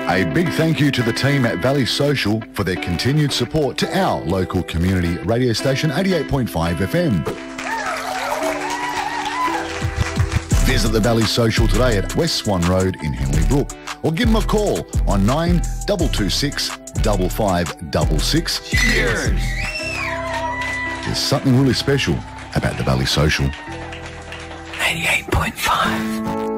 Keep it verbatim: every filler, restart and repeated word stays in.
A big thank you to the team at Valley Social for their continued support to our local community radio station, eighty-eight point five F M. Visit the Valley Social today at West Swan Road in Henley Brook, or give them a call on nine two two six, five five six six. Cheers! There's something really special about the Valley Social. eighty-eight point five.